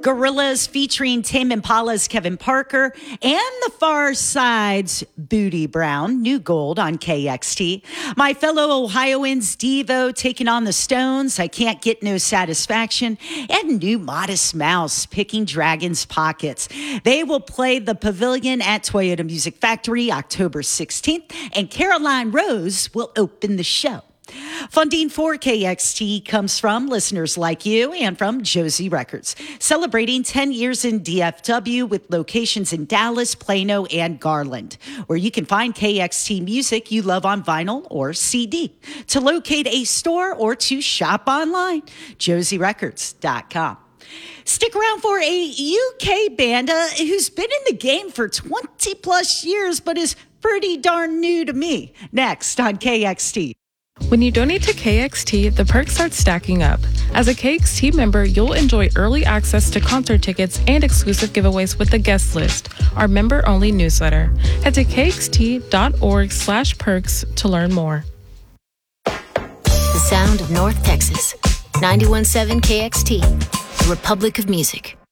Gorillaz featuring Tame Impala's Kevin Parker, and the Far Side's Booty Brown, New Gold on KXT. My fellow Ohioans, Devo taking on the Stones, I Can't Get No Satisfaction, and New Modest Mouse picking Dragon's Pockets. They will play the Pavilion at Toyota Music Factory October 16th, and Caroline Rose will open the show. Funding for KXT comes from listeners like you and from Josie Records, celebrating 10 years in DFW with locations in Dallas, Plano, and Garland, where you can find KXT music you love on vinyl or CD. To locate a store or to shop online, josierecords.com. Stick around for a UK band who's been in the game for 20 plus years, but is pretty darn new to me. Next on KXT. When you donate to KXT, the perks start stacking up. As a KXT member, you'll enjoy early access to concert tickets and exclusive giveaways with the guest list, our member-only newsletter. Head to kxt.org/perks to learn more. The sound of North Texas. 91.7 KXT, the Republic of Music.